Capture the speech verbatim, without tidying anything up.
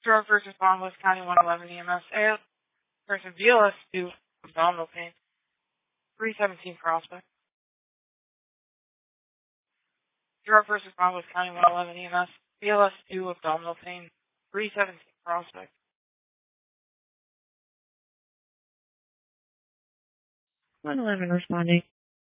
Drug versus Long West County one eleven E M S. A person B L S two abdominal pain. three seventeen Prospect. Drug versus Long West County one eleven E M S. B L S two abdominal pain. three seventeen Prospect. one eleven responding.